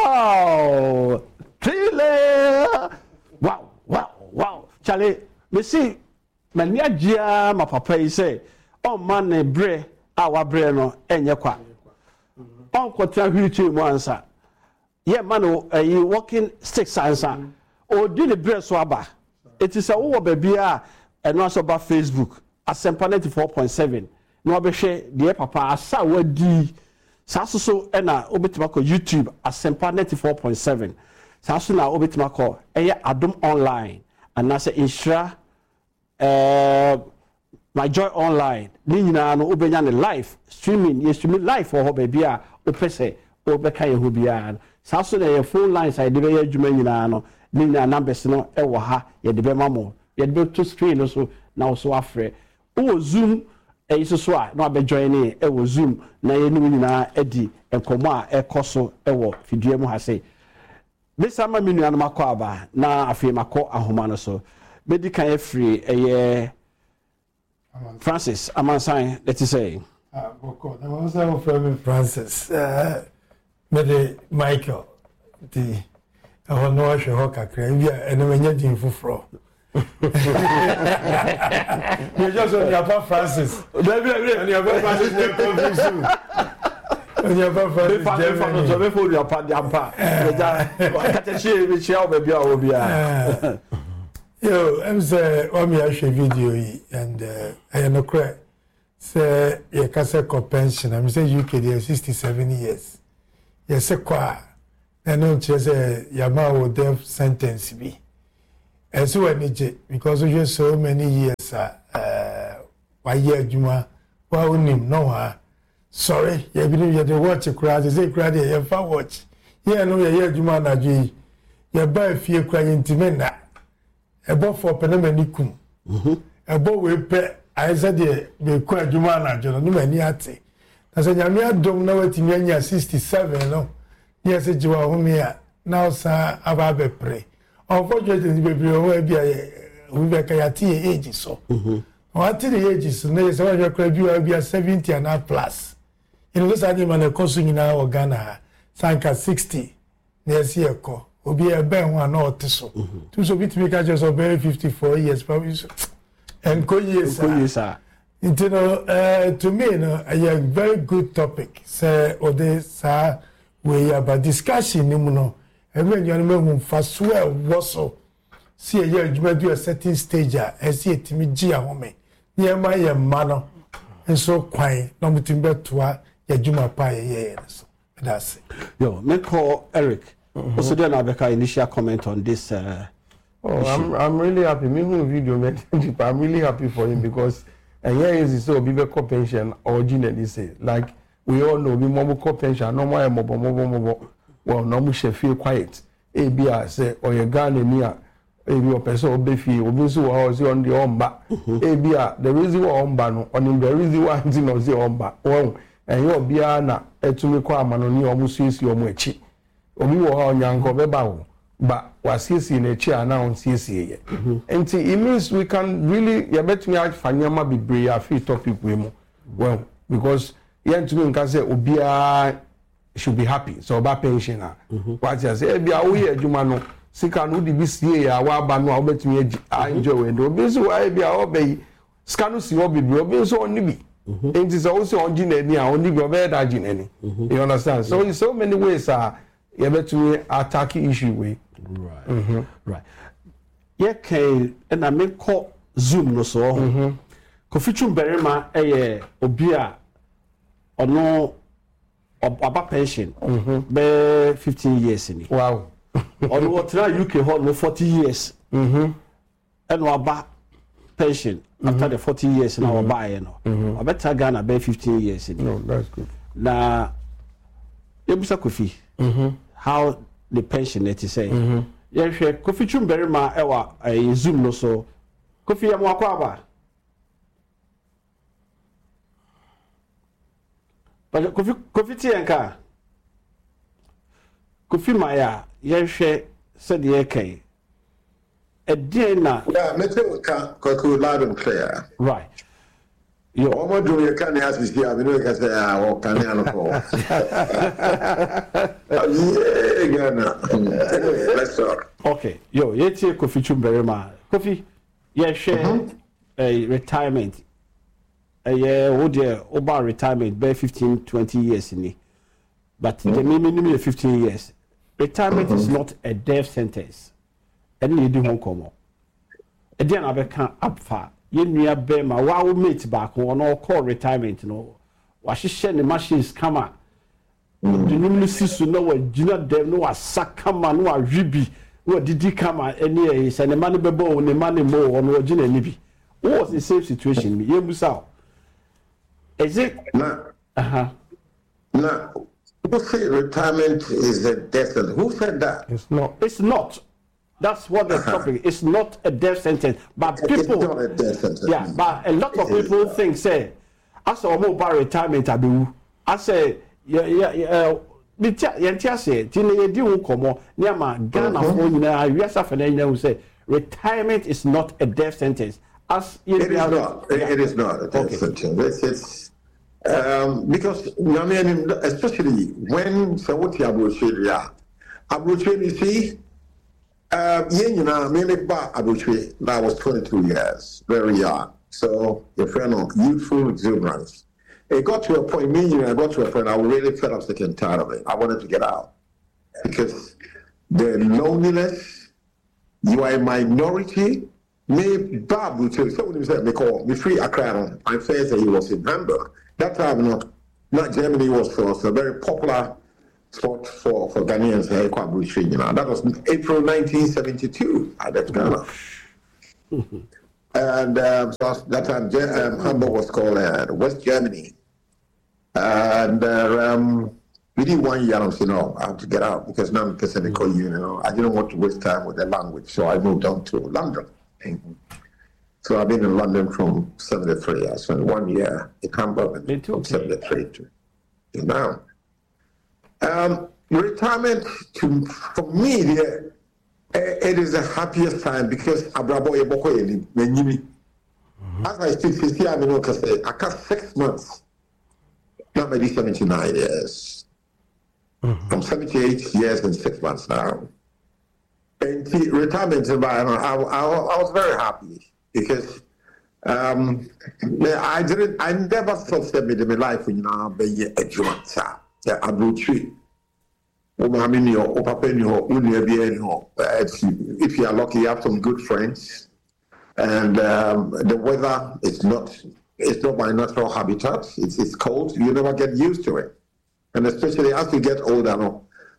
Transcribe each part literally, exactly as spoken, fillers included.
Wow! Thriller! Wow, wow, wow. Charlie, me see, many a jia my papa is say, oh man, bre, our bre no, and yakwa. On quote wheelchair once. Yeah, man, you walking six answer. Or do the bre swaba. It is a over baby, and also about Facebook. Asempa ninety-four point seven. No be share the papa asa wadi. Saso so ena obetima ko YouTube Asempa ninety-four point seven. Saso na obetima ko eye Adom online and na se Insura eh My Joy online. Ni nyina no obenya ne live streaming, yes streaming live for ho baby a opese obeka ye ho bia. Saso na your phone lines I de be adwuma nyina no. Ni nyina numbers no e wo ha ye de be mamo. Ye de be to screen no so na so afre. O Zoom e so so a na be join e wo Zoom na ye ni nyina edi enkomo a e koso e wo fidua mu ha sei. This ama minu anu makọ aba na afi makọ ahoma no so. Bedi kan e free e Francis Amansan, let us say. Ah, boko. Na mo say from Francis. Eh me de Michael the I no wa hwe ho kakra bia ene manya din foforo. You just on your Francis. Baby, on your Francis, you confuse you. On your Francis, you confuse you. Before you are Yampa, catch a which you baby will be. Yo, I'm say, I'm here share video and I am no cry. Say, you can say pension. I'm say U K there sixty-seven years. Yes, say kwa. And no just Yama will death sentence be. And so because we just so many years, uh, why year Juma, why him no ha. Sorry, you believe you the watch a crowd, you say crowd you fa watch. Yeah, no, year Juma na ji. You buy fear crying intimate na. A bo for penamenicum. A bo we pay. I said the cry Juma na John, no many ate. As a Yamia dom now at Yanya sixty-seven, no. Yes, it you are home here. Now, sir, Ababe pray. Unfortunately, baby, we be we be kayati age so. What the age is no so you could be seventy and a plus. You know this animal na kosu nyina o Ghana sanka sixty na esi eko obi e ben ho na oteso. Tu so bit make just about fifty-four years probably. And ko years. Ko years. You know, uh, to me, no, a very good topic. Say ode sa we about discussion ni no. And when you know fast well was see a year you do a certain stage and see it me gia home. Near my man and so quiet, no meeting bet to a juma pie years. That's it. Yo, me call Eric. Mm-hmm. Also then Abeka initial comment on this uh Oh, issue. I'm I'm really happy. Me who video I'm really happy for him because and here is so be pension originally say like we all know be mobile pension no more mobile mobile mobile. Well, no mu feel quiet. A B I say or your Ghana near a B O person or Befi or Bisu house on the omba. A B I the reason why omba no on the reason why thing no say omba. Oh, and your Biana etumi kwa manoni almost is your muchi. Obi wo ha onyanko beba wo. But was he in a chair now C C A. And it means we can really you bet me out fanyama be brave free topic we mo. Well, because yen to me can say obia should be happy so about pension ah what you say bia wo ye adwuma no sika no di bi sie ya wa ba no obetumi enjoy we do bi so wa bia obey sika no si wo bi bi obi so oni bi enti so so onji na ni a oni bi obey da ji na ni you understand so in so many ways ah you betumi attack issue we right mm-hmm. right ye ke na me call Zoom no so mhm ko fitu berema eye obi a ono about pension, mm-hmm. be fifteen years in it. Wow. On what U K hold no forty years. Mm-hmm. And no about pension mm-hmm. after the forty years in mm-hmm. our buy, you know. Mm-hmm. I better Ghana be fifteen years in it. No, that's good. Now, Ebusa Kofi, mm-hmm. how the pension that you say. Mm-hmm. Yeah, sure. Kofi Chumberry ma ewa a Zoom no so. Kofi ya mwakwaba. But Kofi Kofi Tienka Kofi Maya Yeshe said the Eke a dinner. Yeah, Metal can loud and clear. Right. Yo. Omo do you can ask me here, I know you can say ah o can ya no ko. Yeah, Ghana. Anyway, let's talk. Okay. Yo, yeti Kofi Chumberema. Kofi, yeah, share a retirement. A year old year over retirement by fifteen, twenty years in it. But the minimum fifteen years. Retirement is not a death sentence. And you do home come. Again, I can't up far. You near Bema, wow, mate back on all call retirement. No, what she send the machines come out. The new system, no, what Gina them, no, a sack come on, no, a ribi, no, did he come out any ace and the money bebo, and the money more, no, Gina Nibi. What was the same situation? You Musao. Is it? No. Uh huh. No. People say retirement is a death sentence. Who said that? It's not. It's not. That's what the topic is. It's not a death sentence, but people. It's not a death sentence. Yeah, but a lot of people think say, as a mobile retirement, I do. I say, yeah, yeah, yeah. Yentia say, Tina, you do come on. Niama Ghana for you know. Yes, I who say retirement is not a death sentence. As it is not. Yeah. It is not a death okay. sentence. It's, it's um, because I mean, especially when Sawoti Abuchiri, Abuchiri, you see. Um, yeah, you know, I mean, I was twenty-two years, very young. So, your friend of youthful exuberance. It got to a point, me, you know, I got to a point, I really felt sick and tired of it. I wanted to get out. Because the loneliness, you are a minority. Me, Bob, would tell someone said, me call me free, I cried on. My friend said he was in Hamburg. That time, not, not Germany was for us, a very popular sport for, for Ghanaians, uh, you know. That was April nineteen seventy-two. I left Ghana. And um, so that time, um, Hamburg was called uh, West Germany. And uh, um, within one year, I was, you know, I had to get out because now I'm person they call you, you know. I didn't want to waste time with the language, so I moved on to London. So I've been in London from seventy-three. I spent one year in Hamburg Me too, from okay. seventy-three to, to now. Um, retirement, to, for me, yeah, it is the happiest time because Abrabo Eboko Yeli, as I speak, see, I mean, I cut six months, not maybe seventy-nine years. Mm-hmm. I'm seventy-eight years and six months now. And the retirement environment, I, I, I was very happy because um, I didn't, I never thought that in my life, you know, be a joint. Yeah, I'm tree. If you are lucky, you have some good friends, and um, the weather is not it's not my natural habitat. It's it's cold. You never get used to it, and especially as you get older,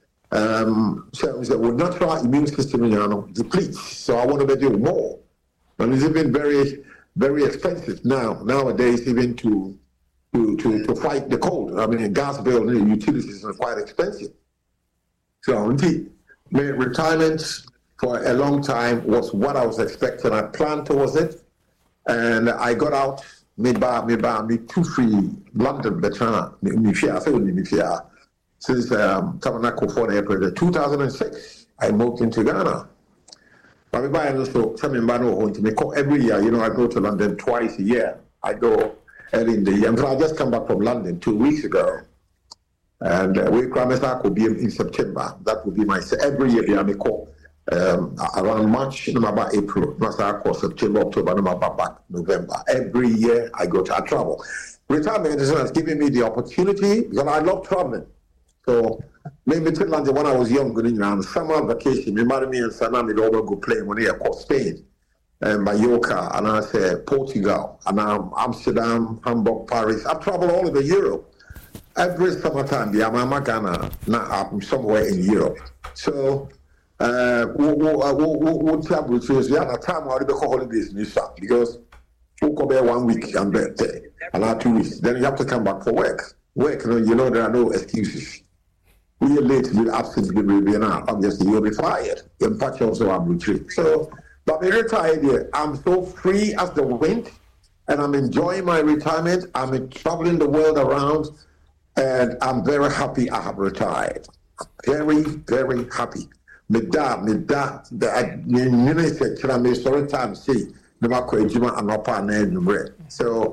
um, so the natural immune system, you know, depletes. So I want to do more, and it's even very very expensive now nowadays, even to. To, to, to fight the cold. I mean, gas bill and utilities are quite expensive. So, indeed, my retirement for a long time was what I was expecting. I planned towards it, and I got out. Me ba me ba me too free London, Betrana, me fear. I say me fear. Since um, Tabernacle for April two thousand six, I moved into Ghana. But me buy also something bad home to me. Every year, you know, I go to London twice a year. I go. Early in the year. I just come back from London two weeks ago. And uh, we promised I could be in, in September. That would be my every year. I call um, around March, no about April, no call September, October, no about back November. Every year I go to I travel. Retirement is giving me the opportunity because I love traveling. So maybe to London when I was young, going around summer vacation, me marry me and Sana, me all go play when I call Spain. And Mallorca, and I say Portugal, and I'm Amsterdam, Hamburg, Paris. I've traveled all over Europe. Every summertime, yeah, I'm Ghana, now I'm somewhere in Europe. So, uh, we'll travel with you. Yeah, at time I already go holidays in this because we'll come there one week and birthday, and now two weeks. Then you have to come back for work. Work, you know, you know there are no excuses. We are late, we're absent, we'll be now. Obviously, you'll be fired. In fact, you also have retreat. So. But I'm retired here. I'm so free as the wind, and I'm enjoying my retirement. I'm traveling the world around, and I'm very happy I have retired. Very, very happy. Me da, me da, the minister, me sorry time see, no matter what you want, I'm not part of the So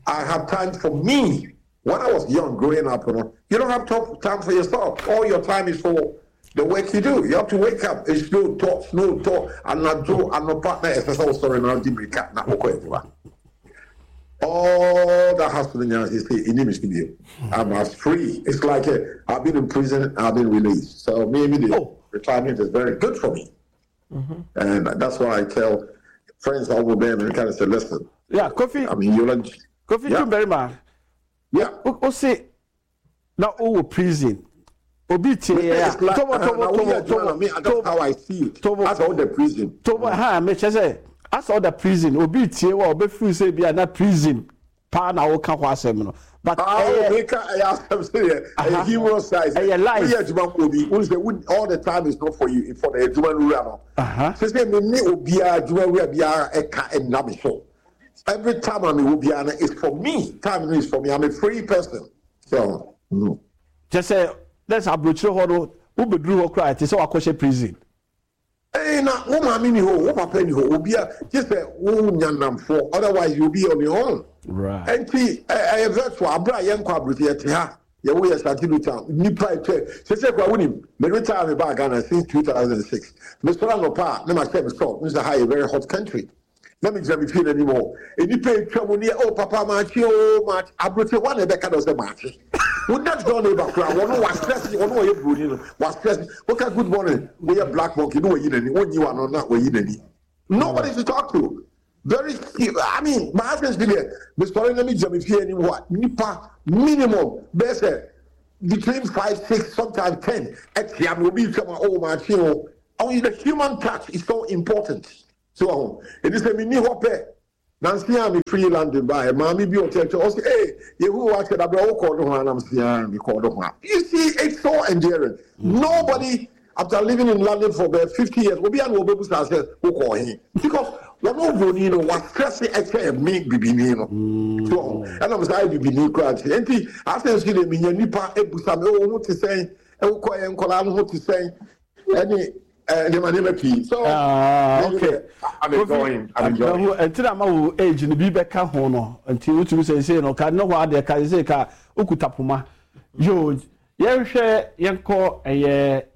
I have time for me. When I was young, growing up, you know, you don't have time for yourself. All your time is for the work you do. You have to wake up. It's no talk, no talk, and not do, and no partner. It's a story now. All that has to be now is in the studio. I'm as free. It's like uh, I've been in prison, I've been released. So maybe the oh. retirement is very good for me. Mm-hmm. And that's why I tell friends all over them and kind of say, listen. Yeah, Kofi. I mean, you'll Kofi yeah. very much. Yeah. O say now oh prison. Obi tie ya. Tobo tobo tobo tobo. That's how I see it. That's all the prison. Tobo ha me say as all the prison obi tie wa obi feel say be na prison pa na wo ka ho asem no. But I make I ask them say a humorous size. A life. All the time is not for you for the Juman rule. Uh-huh. So say me me obi a Juman rule bia e ka enam so. Every time I'm in Ubiana, it's for me. Time is for me. I'm a free person. So, no. Just say, let's have Bruce Hodo, who be drew or cry to so I question prison. Hey, now, woman, mini ho, woman, penny ho, Ubia, just a woman for, otherwise you'll be on your own. Right. And see, I have that for a bright young quabrit here. Yeah, we are starting to town. Nipa, she said, I wouldn't. Me retire me back Ghana since two thousand six. Mister Rangopa, never said, stop. This is a high, very hot country. Let me just feel anymore. And you pay trouble near, oh, Papa, match, oh, match. I brought you one of the kind of the match. Would not go neighbor crowd. One was stressing, one way you was stressing. Okay, good morning. We are black monkey, no way in any, when you are not where you need. Nobody to talk to. Very, I mean, my husband's been there. Mister Let me just feel anymore. Nipa, minimum, best between five, six, sometimes ten. Actually, I will be someone, oh, match, you know. Only the human touch is so important. So, it is a mini hopper. Nancy, I'm a free London by Mammy be hotel to us. Hey, you who watch it, I'm called one, I'm seeing me called one. You see, it's so endearing. Mm-hmm. Nobody, after living in London for about fifty years, will be an old baby says, who call him. Because one of you know was stressing except me, Bibino. So, and I'm saying, Bibino crowd. And he, after seeing me, Nipa, Ebusam, oh, what to say, and Koyan, what to say, any. Uh, so, uh, okay. I'm enjoying. I'm enjoying. Until I'm age in the Bibeka Hono, until you say, say, no, can know what they can say, Ukutapuma. You, you share, you call a year,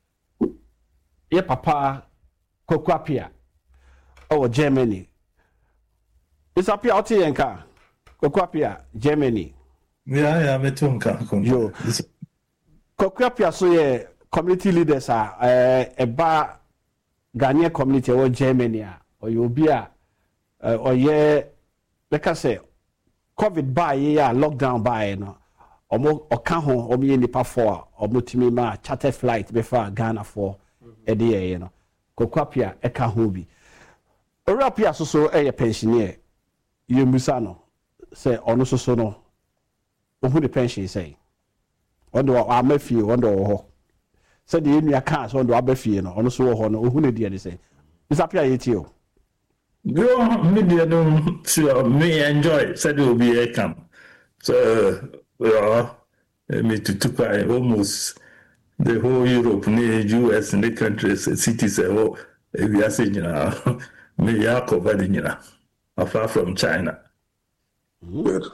your papa, Kokwapia, or Germany. It's up here out here, Yanka, Kokwapia, Germany. Yeah, yeah, me too, you. Kokwapia, so yeah. Community leaders are uh, a bar Ghanaian community or Germany or you'll be a or yeah, like I say, COVID by yeah, lockdown by no or more or can home or me in the pa for or mutimima charter flight before Ghana for a day, you know. Kokwapia a can hobi. Orapia so so a pensioner. You musano say on so so no. Who the pension say? Wonder what I may feel, wonder. Said the India cars on the Abbey, no, on so on, who did they say? It's up here, you. Go, media don't me enjoy, said it will be a camp. So, well, me to took almost the whole Europe, near U S and the countries, cities, oh, we are saying, you know, me are covered in, you know, afar from China. Good.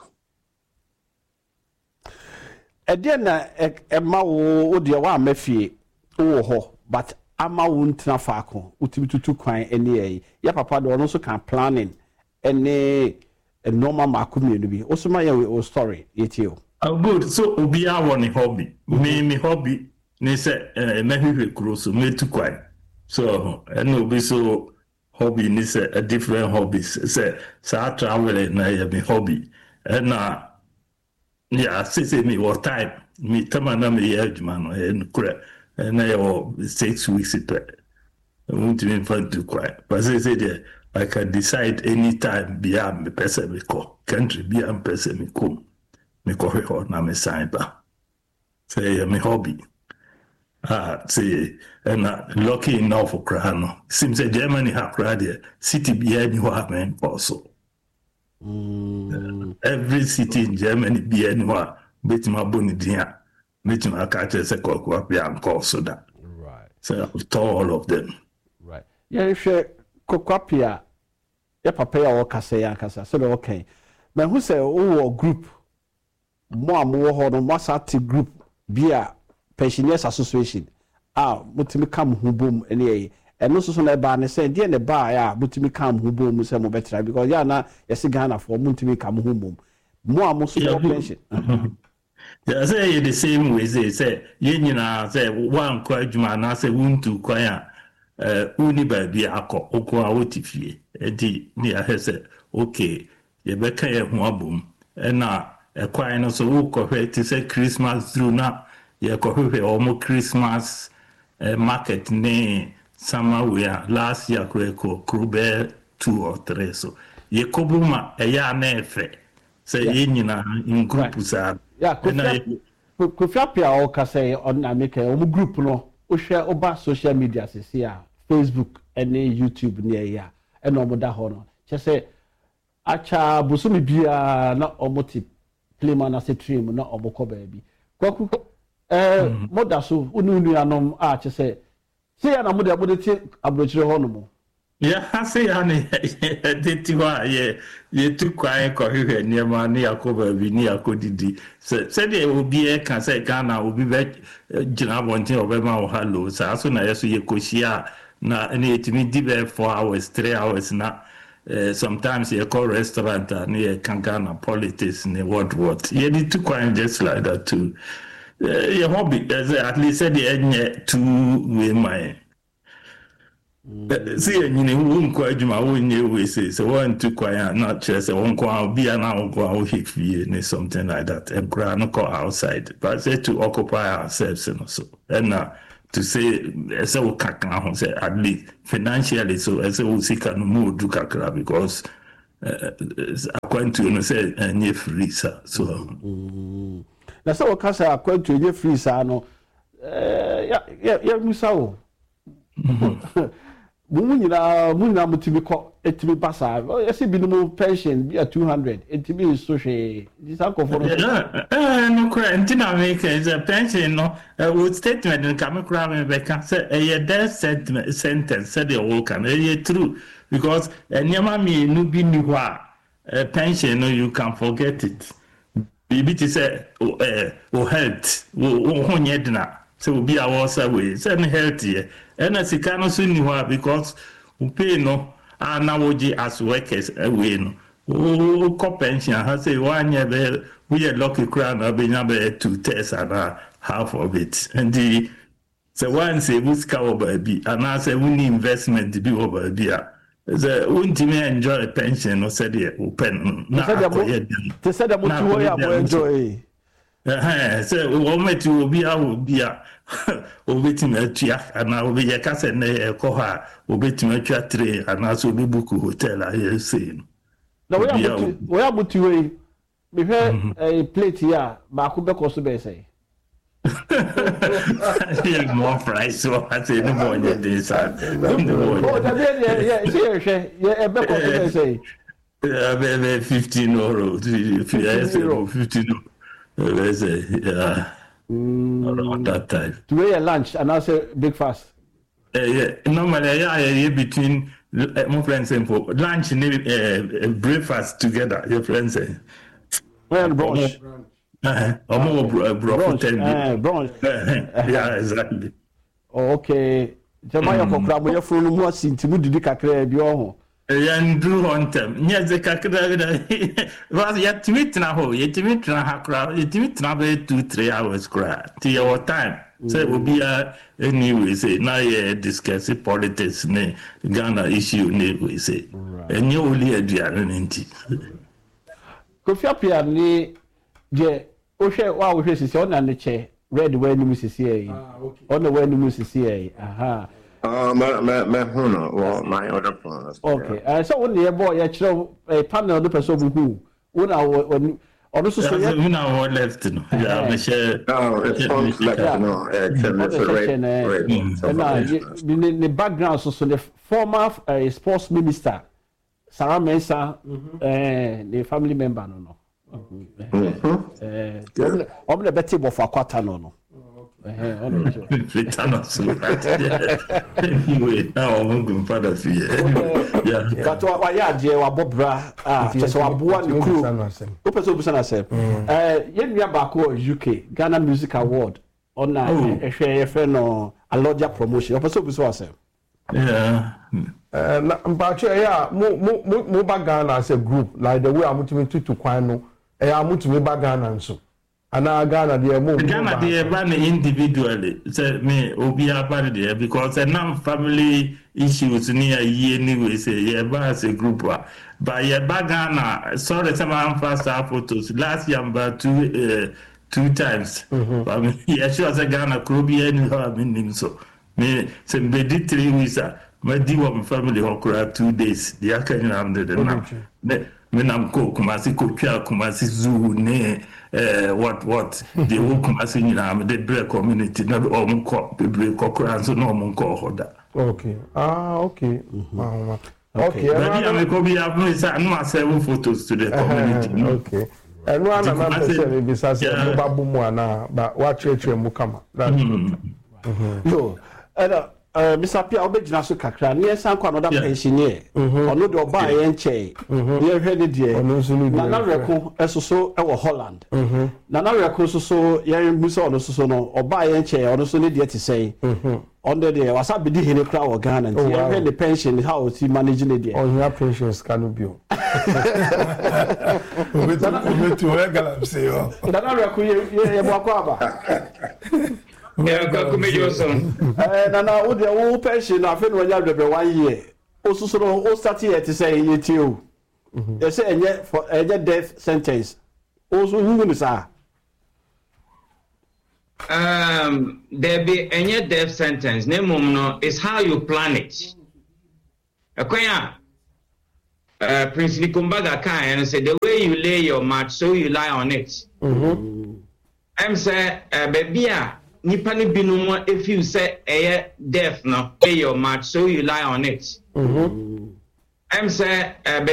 Again, a mao, dear one, Mephi. Oh, but ama wuntina faako utimi tutu kwan ene yi ya papa do no so kan planning ene a normal makumie no bi osoma ya we story yetio. Oh good, so obi a won hobby me me hobby ne say na hwehwe kuro so me tu kwan so ene obi so hobby ne say a different hobbies say sa travel na ya me hobby na yeah say say me what time me tamana me ya adwuma no en kura. And I have six weeks to it. I won't even find to cry. But I say I can decide anytime beyond me person me call. Country beyond person me come. Me call her na me sign ba. Say my hobby. Ah, say and uh, lucky enough for Krano. Seems that Germany have cried there. City behind you have man also. Mm. Uh, every city in Germany behind you are bet my bonny dia. Meeting I catch a Kokwapia and call so that. Right. So I've told all of them. Right. Yeah, if you Kokwapia, your papa or Kasaya Kasa, so okay. but who say oh group more more ho no masati group be a pensioners association ah mutimi kam hu bom ene and no so na ba ne say dey ne ba ya mutimi kam hu bom say mo betra because ya na yes Ghana for mutimi kam hu bom more mo so pension yeah say the same way say say you nyina say one kwa adwuma na say wuntu kwan a eh uni ba bi akọ okọ a wotifie edi ni a say okay ye be kan ye hu abom na ekwan no so wo kọhwe ti say Christmas through na ye kọhwe omo Christmas uh, market ne summer we last year ko krube two or three so ye kobuma e ya na efe say ye nyina in group sa yeah Kofi Apia o ka say on America o group no o share oba social media se a Facebook and YouTube near ya and o mo da ho no che say acha busumi bia na o mo ti playman as a trim na o mo ko ba bi kwaku eh moda so unu nu anom a che say say ya na mo de mo de ti abrochire ho no mo yeah say ya ne de ti wa ye ye tu kwai ko hwe ne ma ne yakoba bi ne yakodidi say say de obi e kan say Ghana obi be gina bontin obi ma o hallo sa so na yeso ye koshia na ne etimi di be four hours three hours na uh, sometimes you call restaurant and you can Ghana politics and what what you need to quite just like that too uh, your hobby as at least said the two way my see you know won kwa adwuma won ye we say so one to quite not just one kwa be an hour go hit for something like that and cry no go outside but say to occupy ourselves and so and now to say say we can say at least financially so as we see can move do kakra because uh, according to you know say any free so na so we can say according to any free sa no eh ya ya musa o mu nyina mu nyina mutimi ko etimi pasa ese bi no pension bi two hundred etimi so hwe this are for eh no cry ntina make is a pension no with statement in come cry me be can say a death sentence said the whole can e true because anyama me no bi ni ho a pension no you can forget it bibi ti say eh o health o ho nyedina so obi a was away say no health here and as you cannot see you because we pay no and now we as workers away no o co pension has say one year we are lucky crown be number two tests and half of it and the so one say we scour baby and I say we need investment be over there the ultimate enjoy pension no said the open na they said that we enjoy eh say we met to be a be a obetim atua ana obe ye ka se na ekọ ha obetim atua three ana so be book hotel a ye say no we are we are but we me hwe a plate here ba ko be ko so be say yeah more price so I say no more than this oh that yeah yeah see hwe yeah be ko so be say yeah be fifteen euro fifteen let's say yeah Mm, around that time. To eat lunch and also breakfast. Uh, yeah, normally yeah, yeah, between uh, my friends and for lunch and uh, breakfast together. Your friends say. Well, brunch. Uh, or more brunch. Uh, brunch. Yeah, exactly. Oh, okay. Jamaya ko kra mo yefro no mu asintimu didi kakra bi o. And do on them. Yes, the kakra was yet to meet now. Yet to meet now, crowd. Yet to meet now, two, three hours crowd. To your time. So it will be a anyway. Say now, yeah, discuss politics, ne Ghana issue, ne we say. And you only a diarrhea. Kofi Apia ni je o hwe wa wo hwe sisi ona ne che red we ni musisi e. Ah, okay. Ona we ni musisi e. Aha. Uh, me, me, me, no, well, my other plans. Okay. Uh, so when the boy, you know, a panel of person who, when I when, or this is when I was left, no, yeah, Michelle. No, it's on left, no, it's a red, red. In the background, so the former uh, sports minister, Sarah Mensah, the family member, no, no. Uh, I'm the better for a quarter, no, no. Eh, on the show. Return so anyway, now I'm going father for you. Yeah. But why ya dear wa bobra ah just wa boa ni crew. Open so busa na say. Eh yen nua ba ko U K Ghana Music Award on na ehwe ehwe no Alodia promotion. Open so busa say. Yeah. Uh, but yeah, mo mo mo mo ba Ghana as a group like the way I'm to to to kwan no. Eh I'm to me ba Ghana nso. Ana Ghana dey mo. Ghana dey ban individually. Say me obi abare there because a non family issues near ye anyway say yeah ba as a group. But yeah ba Ghana sorry some first photos last year about two uh, two times. Mm-hmm. But me yeah sure say Ghana could be anyhow I mean so. Me say me did three weeks my D1 family hokura two days. The Akan am the now. Me nam ko Kumasi ko twa Kumasi zoo ne eh what what the whole Kumasi nyina me the break community na o mo ko bebre kokura so no mo ko hoda. Okay. Ah okay. Mm-hmm. Okay. But yeah me ko bi have no say no seven photos to the community. Okay. And one another person be say mo babu mu ana but what church mu kama. That's good. Yo. Era Uh, Mister Pia obejina so kakra ne san kwa no da pensioner ono de oba ye nche ye hwe ne de na na reko esoso e wo Holland na na reko soso ye muso ono soso no oba ye nche ono so ne de ti sei on the day wasa bidi hene kra wo Ghana nti ye hwe the pension how he manage ne de on your pensions can be o we we to regular say o na na reko ye ye bo akwa aba Yeah, come Johnson. Eh, na na wo de wo pension na fe no nya debe one year. Osusu no o start here to say ye ti o. They say enye for enye death sentence. Osu hu ni sa. Um there be enye death sentence. Name no is how you plan it. Akwanya uh Prince Nikumbaga kan and say the way you lay your mat so you lie on it. Mhm. I'm say uh, baby a nipa ni binom if you say eh death no pay your match so you lie on it. Mhm. I'm say uh,